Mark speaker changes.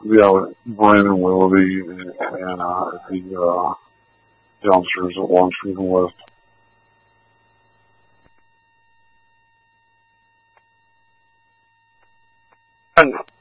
Speaker 1: with Brandon Willoughby and the youngsters at Longstreet and West.
Speaker 2: And